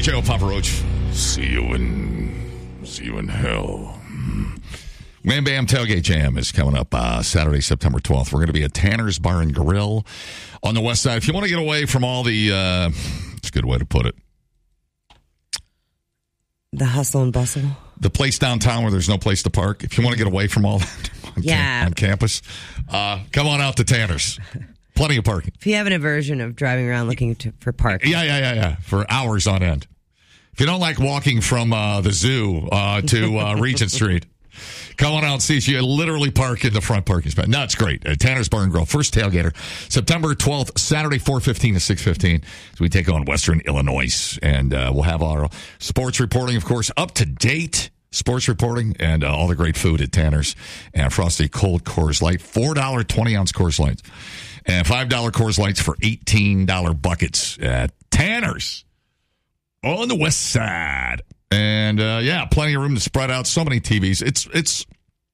Joe Papa Roach. See you in hell. Wham Bam Tailgate Jam is coming up Saturday, September 12th. We're going to be at Tanner's Bar and Grill on the west side. If you want to get away from all the, it's a good way to put it. The hustle and bustle. The place downtown where there's no place to park. If you want to get away from all that on campus, come on out to Tanner's. Plenty of parking. If you have an aversion of driving around looking for parking. Yeah. For hours on end. If you don't like walking from the zoo to Regent Street, come on out and see if you literally park in the front parking spot. No, it's great. Tanner's Bar and Grill, first tailgater, September 12th, Saturday, 4:15 to 6:15. So we take on Western Illinois, and we'll have our sports reporting, of course, up to date sports reporting, and all the great food at Tanner's and Frosty Cold Coors Light, $4 20-ounce Coors Lights, and $5 Coors Lights for $18 buckets at Tanner's on the west side. And, plenty of room to spread out. So many TVs. It's.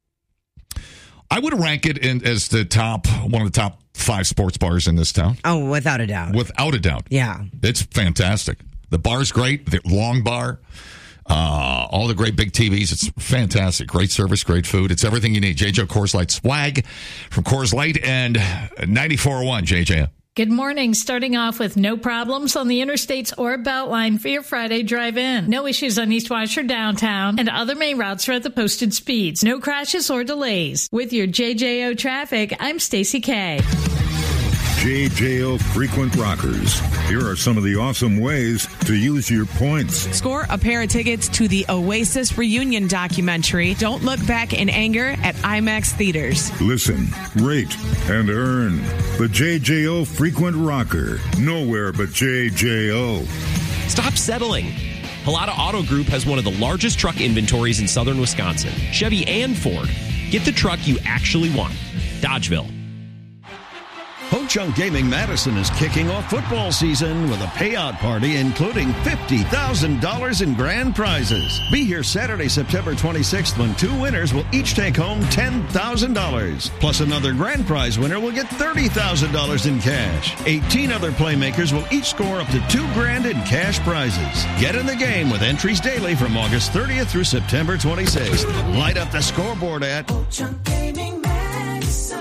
I would rank it as one of the top 5 sports bars in this town. Oh, without a doubt. Without a doubt. Yeah. It's fantastic. The bar's great. The long bar. All the great big TVs. It's fantastic. Great service, great food. It's everything you need. JJ Coors Light swag from Coors Light and 94.1 JJ. Good morning. Starting off with no problems on the interstates or Beltline for your Friday drive-in. No issues on East Wash or downtown, and other main routes are at the posted speeds. No crashes or delays. With your JJO traffic, I'm Stacy K. JJO Frequent Rockers. Here are some of the awesome ways to use your points. Score a pair of tickets to the Oasis reunion documentary, Don't Look Back in Anger, at IMAX Theaters. Listen, rate, and earn. The JJO Frequent Rocker. Nowhere but JJO. Stop settling. Pallotta Auto Group has one of the largest truck inventories in southern Wisconsin. Chevy and Ford. Get the truck you actually want. Dodgeville. Ho-Chunk Gaming Madison is kicking off football season with a payout party including $50,000 in grand prizes. Be here Saturday, September 26th when 2 winners will each take home $10,000. Plus another grand prize winner will get $30,000 in cash. 18 other playmakers will each score up to $2,000 in cash prizes. Get in the game with entries daily from August 30th through September 26th. Light up the scoreboard at Ho-Chunk Gaming Madison.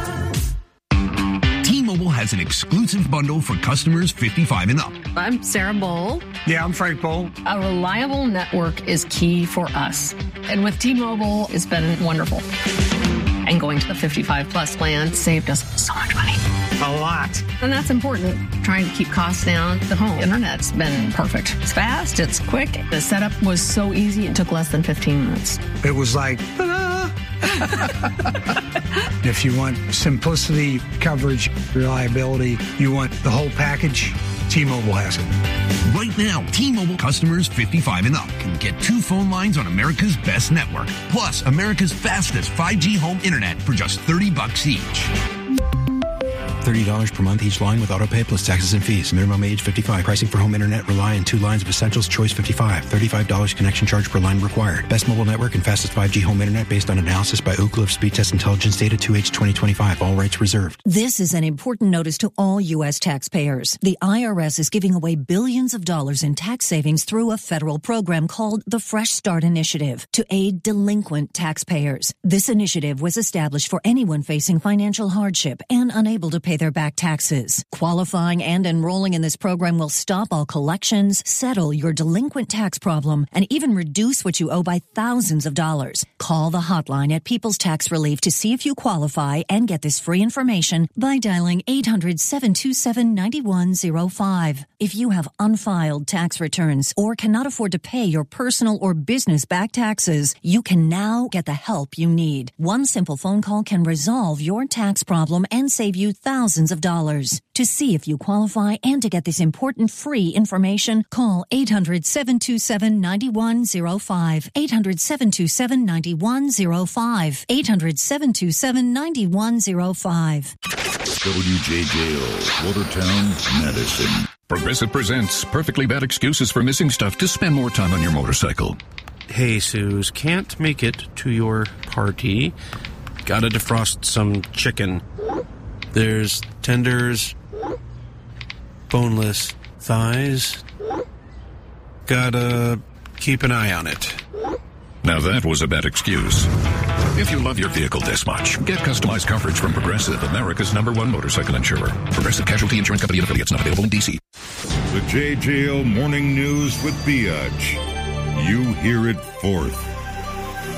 T-Mobile has an exclusive bundle for customers 55 and up. I'm Sarah Bowl. Yeah, I'm Frank Bowl. A reliable network is key for us. And with T-Mobile, it's been wonderful. And going to the 55-plus plan saved us so much money. A lot. And that's important. Trying to keep costs down. The home internet's been perfect. It's fast. It's quick. The setup was so easy. It took less than 15 minutes. It was like, ta-da! If you want simplicity, coverage, reliability, you want the whole package, T-Mobile has it. Right now, T-Mobile customers 55 and up can get 2 phone lines on America's best network, plus America's fastest 5G home internet for just $30 each. $30 per month each line with autopay plus taxes and fees. Minimum age 55. Pricing for home internet rely on 2 lines of Essentials Choice 55. $35 connection charge per line required. Best mobile network and fastest 5G home internet based on analysis by Ookla of Speed Test Intelligence data 2H 2025. All rights reserved. This is an important notice to all U.S. taxpayers. The IRS is giving away billions of dollars in tax savings through a federal program called the Fresh Start Initiative to aid delinquent taxpayers. This initiative was established for anyone facing financial hardship and unable to pay their back taxes. Qualifying and enrolling in this program will stop all collections, settle your delinquent tax problem, and even reduce what you owe by thousands of dollars. Call the hotline at People's Tax Relief to see if you qualify and get this free information by dialing 800-727-9105. If you have unfiled tax returns or cannot afford to pay your personal or business back taxes, you can now get the help you need. One simple phone call can resolve your tax problem and save you thousands of dollars. To see if you qualify and to get this important free information, call 800-727-9105. 800-727-9105. 800-727-9105. WJJO, Watertown, Madison. Progressive presents perfectly bad excuses for missing stuff to spend more time on your motorcycle. Hey, Suze, can't make it to your party. Gotta defrost some chicken. There's tenders, boneless thighs, Gotta keep an eye on it. Now that was a bad excuse. If you love your vehicle this much, get customized coverage from Progressive, America's #1 motorcycle insurer. Progressive Casualty Insurance Company and affiliates, not available in D.C. The JJO Morning News with Biatch. You hear it fourth.